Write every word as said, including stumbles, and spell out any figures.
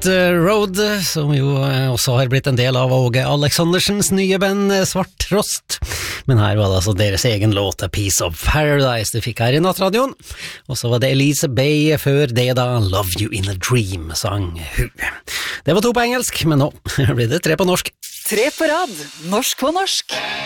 Road, som jo også har blitt en del av Åge Aleksandersens nye band Svart Trost. Men her var det altså deres egen låt A Piece of Paradise du fikk her i Nattradioen. Og så var det Elise Bay før det da Love You in a Dream sang hun. Det var to på engelsk, men nå blir det tre på norsk. Tre på rad, norsk på norsk.